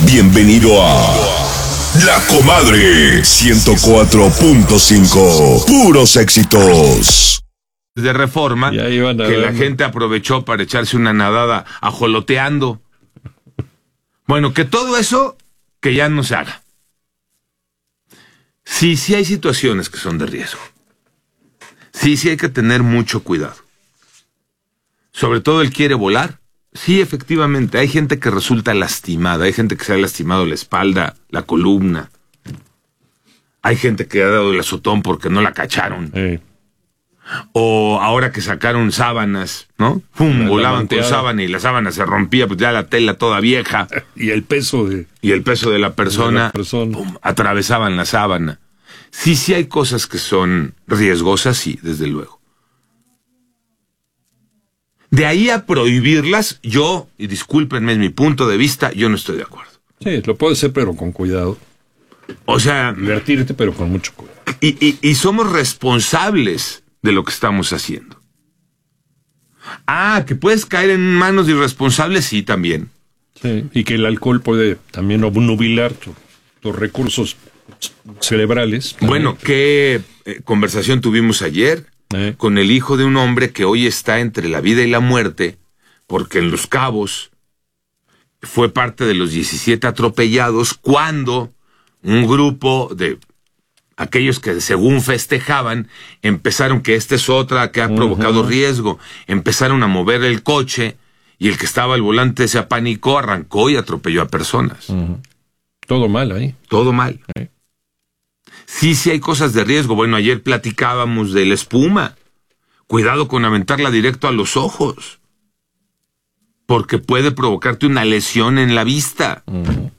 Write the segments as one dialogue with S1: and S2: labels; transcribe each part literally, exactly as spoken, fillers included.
S1: Bienvenido a La Comadre ciento cuatro punto cinco. Puros éxitos.
S2: De Reforma, que ver, la gente aprovechó para echarse una nadada ajoloteando. Bueno, que todo eso, que ya no se haga. Sí, sí hay situaciones que son de riesgo. Sí, sí hay que tener mucho cuidado. Sobre todo el quiere volar. Sí, efectivamente, hay gente que resulta lastimada, hay gente que se ha lastimado la espalda, la columna. Hay gente que ha dado el azotón porque no la cacharon. Sí. O ahora que sacaron sábanas, ¿no? ¡Pum! La, volaban la con sábana y la sábana se rompía, pues ya la tela toda vieja.
S3: Y el peso de...
S2: Y el peso de la persona,
S3: de la persona.
S2: ¡Pum! Atravesaban la sábana. Sí, sí hay cosas que son riesgosas, sí, desde luego. De ahí a prohibirlas, yo, y discúlpenme, es mi punto de vista, yo no estoy de acuerdo.
S3: Sí, lo puede ser, pero con cuidado.
S2: O sea...
S3: Divertirte, pero con mucho cuidado.
S2: Y, y, y somos responsables de lo que estamos haciendo. Ah, que puedes caer en manos de irresponsables, sí, también.
S3: Sí, y que el alcohol puede también obnubilar tu, tus recursos cerebrales. También.
S2: Bueno, ¿qué eh, conversación tuvimos ayer? Eh. Con el hijo de un hombre que hoy está entre la vida y la muerte, porque en Los Cabos fue parte de los diecisiete atropellados cuando un grupo de aquellos que según festejaban empezaron, que esta es otra que ha provocado uh-huh. riesgo, empezaron a mover el coche y el que estaba al volante se apanicó, arrancó y atropelló a personas.
S3: Uh-huh. Todo mal ahí.
S2: Todo mal. Eh. Sí, sí hay cosas de riesgo. Bueno, ayer platicábamos de la espuma. Cuidado con aventarla directo a los ojos, porque puede provocarte una lesión en la vista. Uh-huh.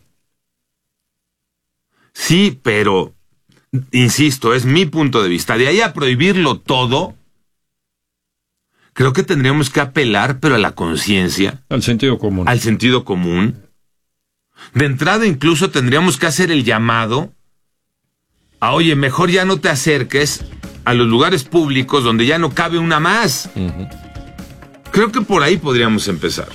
S2: Sí, pero, insisto, es mi punto de vista. De ahí a prohibirlo todo, creo que tendríamos que apelar, pero a la conciencia.
S3: Al sentido común.
S2: Al sentido común. De entrada, incluso tendríamos que hacer el llamado a, oye, mejor ya no te acerques a los lugares públicos donde ya no cabe una más. Uh-huh. Creo que por ahí podríamos empezar.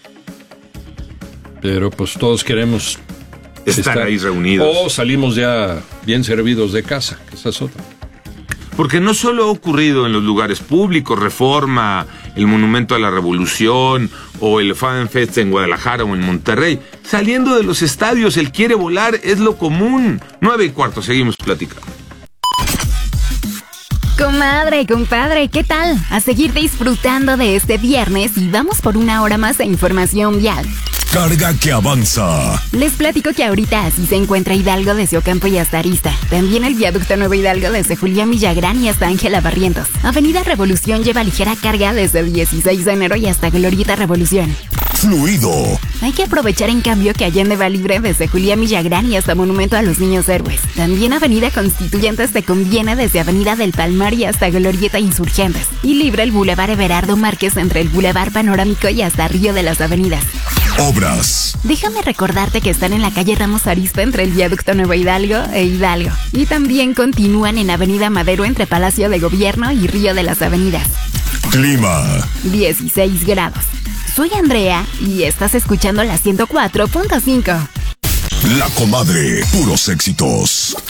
S3: Pero pues todos queremos
S2: estar, estar ahí reunidos.
S3: O salimos ya bien servidos de casa, que esa es otra.
S2: Porque no solo ha ocurrido en los lugares públicos, Reforma, el Monumento a la Revolución, o el Fan Fest en Guadalajara o en Monterrey. Saliendo de los estadios, el quiere volar es lo común. Nueve y cuarto, seguimos platicando.
S4: Comadre, compadre, ¿qué tal? A seguir disfrutando de este viernes y vamos por una hora más de información vial.
S1: Carga que avanza.
S4: Les platico que ahorita así se encuentra Hidalgo desde Ocampo y hasta Arista. También el viaducto Nuevo Hidalgo desde Julián Villagrán y hasta Ángela Barrientos. Avenida Revolución lleva ligera carga desde el dieciséis de enero y hasta Glorieta Revolución.
S1: Fluido.
S4: Hay que aprovechar en cambio que Allende va libre desde Julián Villagrán y hasta Monumento a los Niños Héroes. También Avenida Constituyentes te conviene desde Avenida del Palmar y hasta Glorieta Insurgentes. Y libre el Boulevard Everardo Márquez entre el Boulevard Panorámico y hasta Río de las Avenidas.
S1: Obras.
S4: Déjame recordarte que están en la calle Ramos Arizpe entre el viaducto Nuevo Hidalgo e Hidalgo. Y también continúan en Avenida Madero entre Palacio de Gobierno y Río de las Avenidas.
S1: Clima.
S4: dieciséis grados. Soy Andrea y estás escuchando la ciento cuatro punto cinco.
S1: La Comadre, puros éxitos.